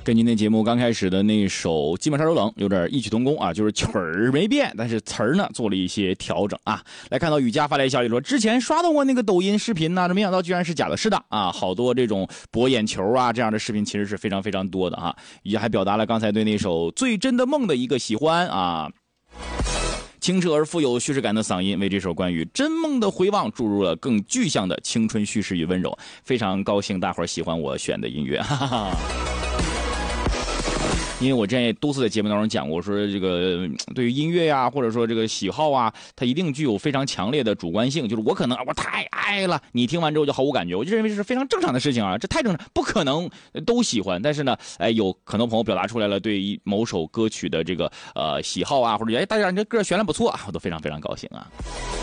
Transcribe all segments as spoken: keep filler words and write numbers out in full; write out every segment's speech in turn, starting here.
跟今天节目刚开始的那首《基本上都冷》有点异曲同工啊，就是曲儿没变，但是词儿呢做了一些调整啊。来看到雨佳发来消息说，之前刷到过那个抖音视频呢，没想到居然是假的。是的啊，好多这种博眼球啊这样的视频其实是非常非常多的哈。雨佳还表达了刚才对那首《最真的梦》的一个喜欢啊。清澈而富有叙事感的嗓音为这首关于真梦的回望注入了更具象的青春叙事与温柔，非常高兴大伙儿喜欢我选的音乐，哈哈哈。因为我之前也多次在节目当中讲过，说这个对于音乐呀，或者说这个喜好啊，它一定具有非常强烈的主观性。就是我可能我太爱了，你听完之后就毫无感觉，我就认为这是非常正常的事情啊，这太正常，不可能都喜欢。但是呢，哎，有很多朋友表达出来了对于某首歌曲的这个呃喜好啊，或者哎大家你这歌选的不错啊，我都非常非常高兴啊。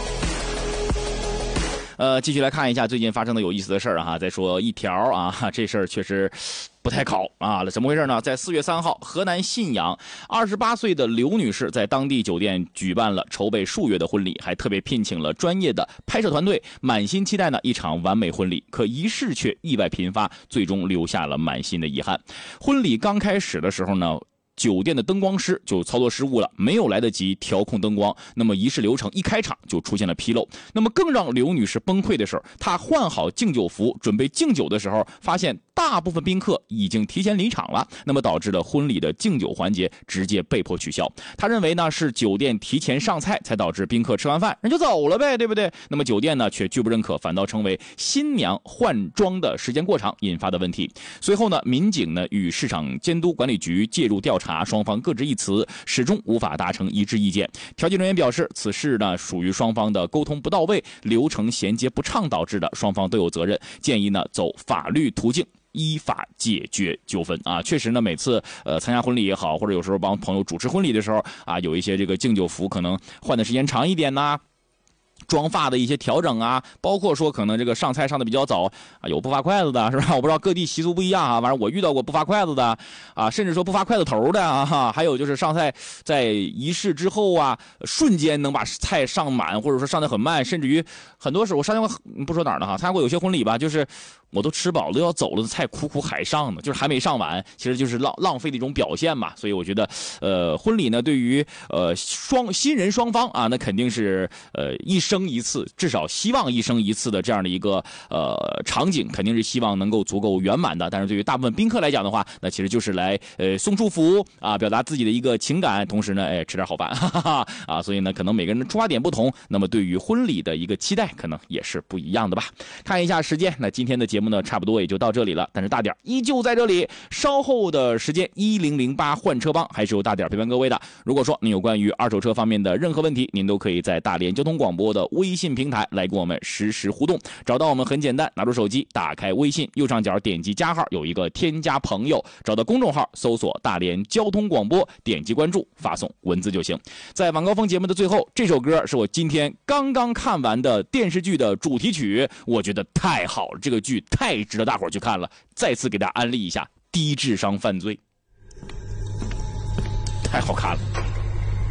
呃，继续来看一下最近发生的有意思的事儿啊，再说一条啊，这事儿确实不太考啊，怎么回事呢？在四月三号，河南信阳二十八岁的刘女士在当地酒店举办了筹备数月的婚礼，还特别聘请了专业的拍摄团队，满心期待呢一场完美婚礼。可仪式却意外频发，最终留下了满心的遗憾。婚礼刚开始的时候呢，酒店的灯光师就操作失误了，没有来得及调控灯光，那么仪式流程一开场就出现了纰漏。那么更让刘女士崩溃的是，她换好敬酒服准备敬酒的时候，发现大部分宾客已经提前离场了，那么导致了婚礼的敬酒环节直接被迫取消。她认为呢是酒店提前上菜才导致宾客吃完饭人就走了呗，对不对？那么酒店呢却拒不认可，反倒成为新娘换装的时间过长引发的问题。随后呢，民警呢与市场监督管理局介入调查，双方各执一词，始终无法达成一致意见。调解人员表示，此事呢属于双方的沟通不到位、流程衔接不畅导致的，双方都有责任，建议呢走法律途径依法解决纠纷啊。确实呢，每次呃参加婚礼也好，或者有时候帮朋友主持婚礼的时候啊，有一些这个敬酒服可能换的时间长一点呐，妆发的一些调整啊，包括说可能这个上菜上的比较早啊，有不发筷子的，是吧？我不知道各地习俗不一样啊，反正我遇到过不发筷子的啊，甚至说不发筷子头的啊，哈，还有就是上菜在仪式之后啊，瞬间能把菜上满，或者说上的很慢，甚至于很多时候我参加过，不说哪儿的哈，参加过有些婚礼吧，就是我都吃饱了要走了，菜苦苦还上呢，就是还没上完，其实就是浪浪费的一种表现嘛。所以我觉得，呃，婚礼呢，对于呃双新人双方啊，那肯定是呃一生一次，至少希望一生一次的这样的一个呃场景，肯定是希望能够足够圆满的。但是对于大部分宾客来讲的话，那其实就是来呃送祝福啊，表达自己的一个情感，同时呢，哎吃点好饭，哈哈哈啊。所以呢，可能每个人的出发点不同，那么对于婚礼的一个期待，可能也是不一样的吧。看一下时间，那今天的节目呢，差不多也就到这里了。但是大点依旧在这里，稍后的时间一零零八换车帮还是由大点陪伴各位的。如果说您有关于二手车方面的任何问题，您都可以在大连交通广播的微信平台来跟我们实时互动。找到我们很简单，拿出手机，打开微信，右上角点击加号，有一个添加朋友，找到公众号，搜索大连交通广播，点击关注，发送文字就行。在晚高峰节目的最后，这首歌是我今天刚刚看完的电视剧的主题曲，我觉得太好了，这个剧太值得大伙儿去看了。再次给大家安利一下《低智商犯罪》，太好看了。